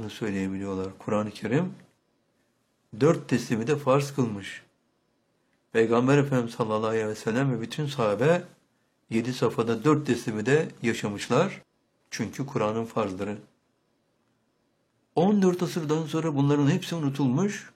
olduğunu söyleyebiliyorlar. Kur'an-ı Kerim 4 teslimi de farz kılmış. Peygamber Efendimiz sallallahu aleyhi ve sellem ve bütün sahabe 7 safhada 4 teslimi de yaşamışlar. Çünkü Kur'an'ın farzları. 14 asırdan sonra bunların hepsi unutulmuş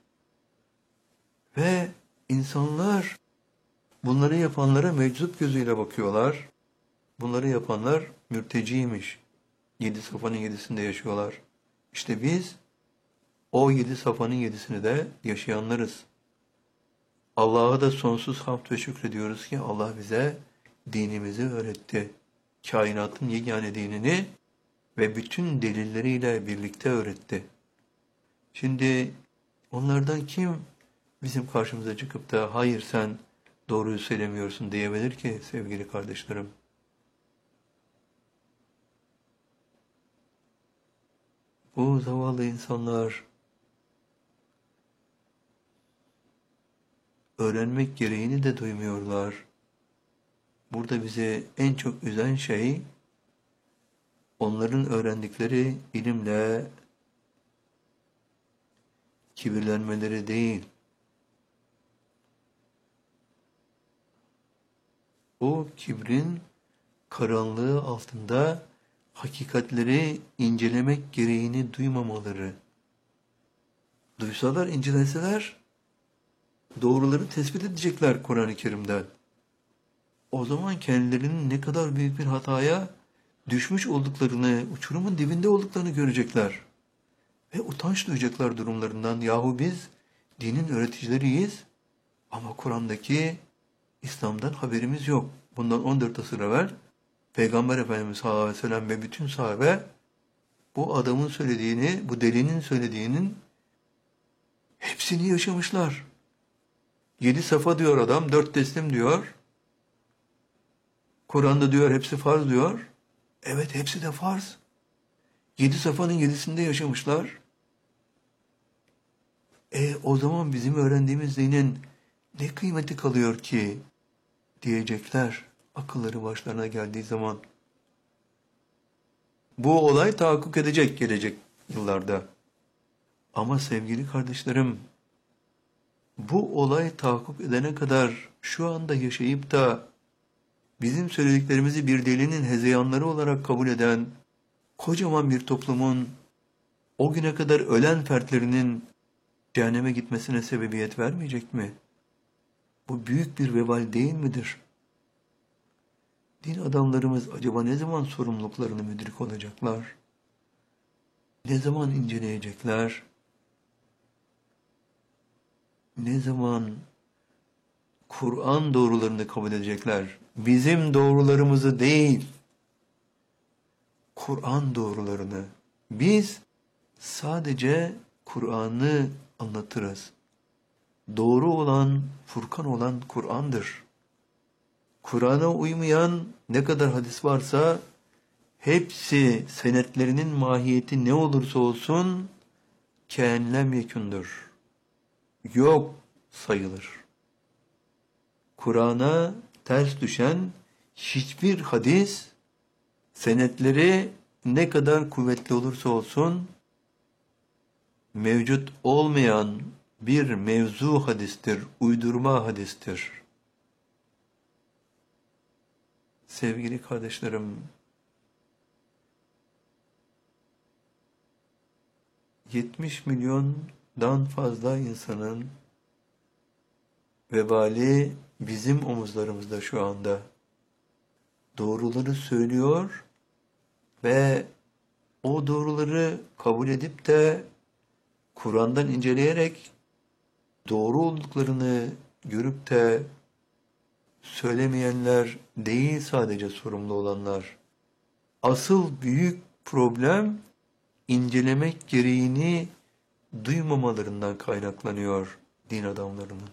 ve insanlar bunları yapanlara meczup gözüyle bakıyorlar. Bunları yapanlar mürteciymiş. 7 safhanın 7'sinde yaşıyorlar. İşte biz o 7 safhanın 7'sini de yaşayanlarız. Allah'a da sonsuz hamd ve şükrediyoruz ki Allah bize dinimizi öğretti. Kainatın yegane dinini ve bütün delilleriyle birlikte öğretti. Şimdi onlardan kim bizim karşımıza çıkıp da hayır sen doğruyu söylemiyorsun diyebilir ki sevgili kardeşlerim? Bu zavallı insanlar öğrenmek gereğini de duymuyorlar. Burada bizi en çok üzen şey onların öğrendikleri ilimle kibirlenmeleri değil. O kibrin karanlığı altında hakikatleri incelemek gereğini duymamaları. Duysalar, inceleseler doğruları tespit edecekler Kur'an-ı Kerim'den. O zaman kendilerinin ne kadar büyük bir hataya düşmüş olduklarını, uçurumun dibinde olduklarını görecekler. Ve utanç duyacaklar durumlarından. Yahu biz dinin öğreticileriyiz ama Kur'an'daki İslam'dan haberimiz yok. Bundan 14 asır evvel Peygamber Efendimiz sallallahu aleyhi ve sellem ve bütün sahabe bu adamın söylediğini, bu delinin söylediğinin hepsini yaşamışlar. 7 safa diyor adam, 4 teslim diyor. Kur'an'da diyor hepsi farz diyor. Evet hepsi de farz. 7 safanın 7'sinde yaşamışlar. O zaman bizim öğrendiğimiz dinin ne kıymeti kalıyor ki diyecekler akılları başlarına geldiği zaman. Bu olay tahakkuk edecek gelecek yıllarda. Ama sevgili kardeşlerim, bu olay tahakkuk edene kadar şu anda yaşayıp da bizim söylediklerimizi bir delinin hezeyanları olarak kabul eden kocaman bir toplumun o güne kadar ölen fertlerinin cehenneme gitmesine sebebiyet vermeyecek mi? Bu büyük bir vebal değil midir? Din adamlarımız acaba ne zaman sorumluluklarını müdrik olacaklar? Ne zaman inceleyecekler? Ne zaman Kur'an doğrularını kabul edecekler? Bizim doğrularımızı değil, Kur'an doğrularını. Biz sadece Kur'an'ı anlatırız. Doğru olan, Furkan olan Kur'an'dır. Kur'an'a uymayan ne kadar hadis varsa hepsi senetlerinin mahiyeti ne olursa olsun kâenlem yekûndür. Yok sayılır. Kur'an'a ters düşen hiçbir hadis senetleri ne kadar kuvvetli olursa olsun mevcut olmayan bir mevzu hadistir, uydurma hadistir. Sevgili kardeşlerim, 70 milyondan fazla insanın vebali bizim omuzlarımızda şu anda. Doğruları söylüyor ve o doğruları kabul edip de Kur'an'dan inceleyerek doğru olduklarını görüp de söylemeyenler değil sadece sorumlu olanlar. Asıl büyük problem incelemek gereğini duymamalarından kaynaklanıyor din adamlarının.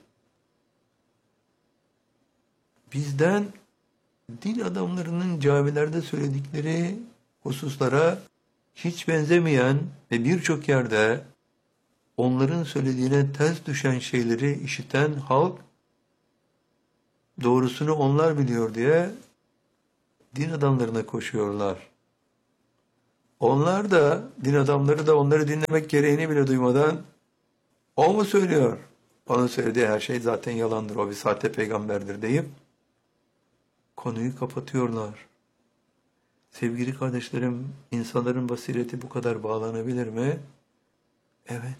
Bizden din adamlarının camilerde söyledikleri hususlara hiç benzemeyen ve birçok yerde onların söylediğine ters düşen şeyleri işiten halk doğrusunu onlar biliyor diye din adamlarına koşuyorlar. Onlar da, din adamları da onları dinlemek gereğini bile duymadan o mu söylüyor? Onun söylediği her şey zaten yalandır, o bir sahte peygamberdir deyip konuyu kapatıyorlar. Sevgili kardeşlerim, insanların basireti bu kadar bağlanabilir mi? Evet.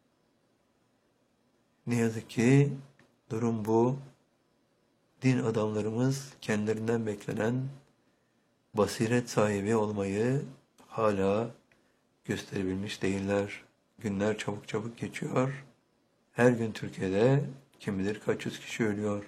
Ne yazık ki durum bu. Din adamlarımız kendilerinden beklenen basiret sahibi olmayı hala gösterebilmiş değiller. Günler çabuk çabuk geçiyor. Her gün Türkiye'de kim bilir kaç yüz kişi ölüyor.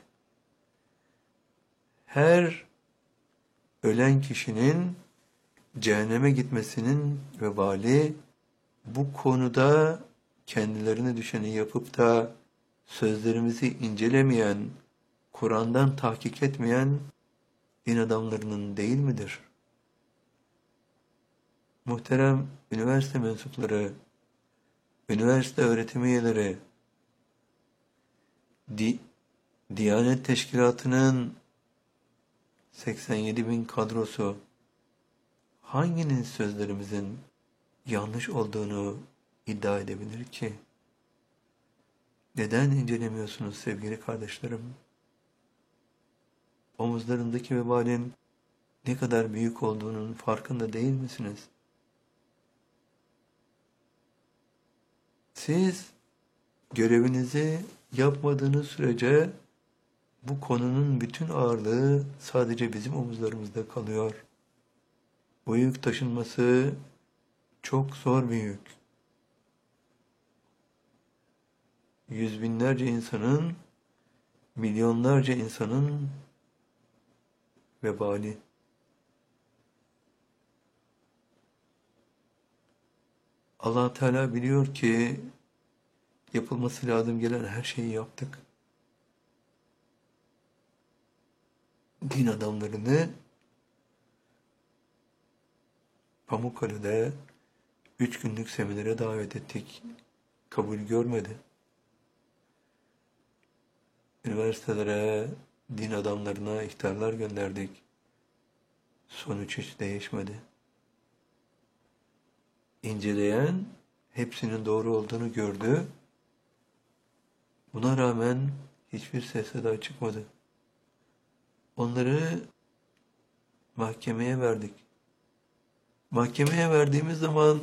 Her ölen kişinin cehenneme gitmesinin vebali bu konuda kendilerine düşeni yapıp da sözlerimizi incelemeyen, Kur'an'dan tahkik etmeyen din adamlarının değil midir? Muhterem üniversite mensupları, üniversite öğretim üyeleri, Diyanet Teşkilatı'nın 87 bin kadrosu hanginin sözlerimizin yanlış olduğunu iddia edebilir ki? Neden incelemiyorsunuz sevgili kardeşlerim? Omuzlarındaki vebalin ne kadar büyük olduğunun farkında değil misiniz? Siz görevinizi yapmadığınız sürece bu konunun bütün ağırlığı sadece bizim omuzlarımızda kalıyor. Bu yük taşınması çok zor bir yük. Yüz binlerce insanın, milyonlarca insanın vebali. Allah Teala biliyor ki yapılması lazım gelen her şeyi yaptık. Din adamlarını Pamukkale'de 3 günlük seminere davet ettik. Kabul görmedi. Üniversitelere, din adamlarına ihtarlar gönderdik. Sonuç hiç değişmedi. İnceleyen hepsinin doğru olduğunu gördü. Buna rağmen hiçbir ses seda çıkmadı. Onları mahkemeye verdik. Mahkemeye verdiğimiz zaman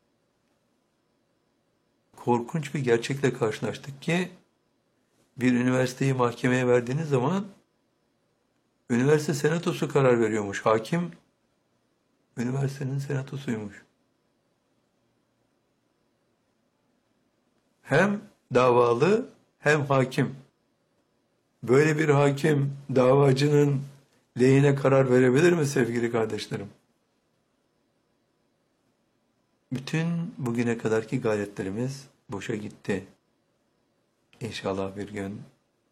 korkunç bir gerçekle karşılaştık ki bir üniversiteyi mahkemeye verdiğiniz zaman üniversite senatosu karar veriyormuş. Hakim üniversitenin senatosuymuş. Hem davalı hem hakim. Böyle bir hakim davacının lehine karar verebilir mi sevgili kardeşlerim? Bütün bugüne kadarki gayretlerimiz boşa gitti. İnşallah bir gün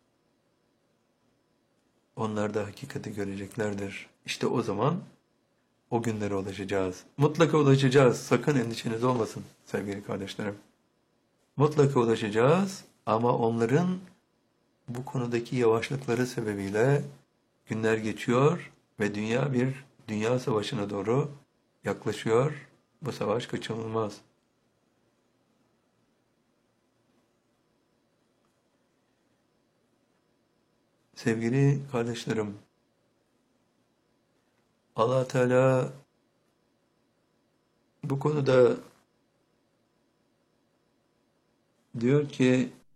onlar da hakikati göreceklerdir. İşte o zaman o günlere ulaşacağız. Mutlaka ulaşacağız. Sakın endişeniz olmasın sevgili kardeşlerim. Mutlaka ulaşacağız ama onların bu konudaki yavaşlıkları sebebiyle günler geçiyor ve dünya bir dünya savaşına doğru yaklaşıyor. Bu savaş kaçınılmaz. Sevgili kardeşlerim, Allah Teala bu konuda diyor ki